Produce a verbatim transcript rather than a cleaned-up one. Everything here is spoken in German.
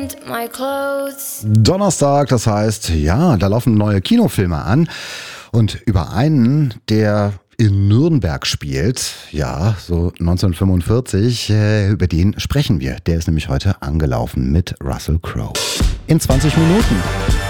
My clothes. Donnerstag, das heißt, ja, da laufen neue Kinofilme an. Und über einen, der in Nürnberg spielt, ja, so neunzehnhundertfünfundvierzig, äh, über den sprechen wir. Der ist nämlich heute angelaufen mit Russell Crowe. In zwanzig Minuten.